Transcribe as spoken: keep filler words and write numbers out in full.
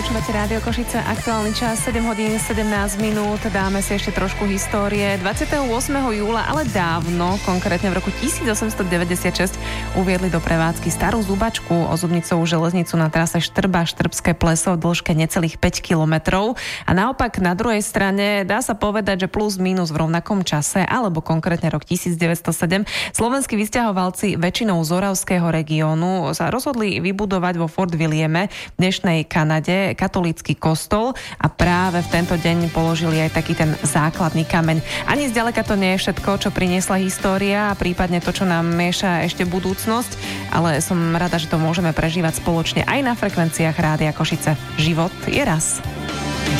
Počúvate Rádio Košice, aktuálny čas sedem hodín sedemnásť minút. Dáme si ešte trošku histórie. dvadsiateho ôsmeho júla, ale dávno, konkrétne v roku tisícosemstodeväťdesiatšesť, uviedli do prevádzky starú zubačku, ozubnicovú železnicu na trase Štrba-Štrbské Pleso v dĺžke necelých päť kilometrov. A naopak na druhej strane dá sa povedať, že plus minus v rovnakom čase, alebo konkrétne rok tisícdeväťstosedem, slovenskí vysťahovalci väčšinou z oravského regiónu sa rozhodli vybudovať vo Fort Williame, dnešnej Kanade, katolícky kostol a práve v tento deň položili aj taký ten základný kameň. Ani zďaleka to nie je všetko, čo priniesla história a prípadne to, čo nám mieša ešte budúcnosť, ale som rada, že to môžeme prežívať spoločne aj na frekvenciách Rádia Košice. Život je raz.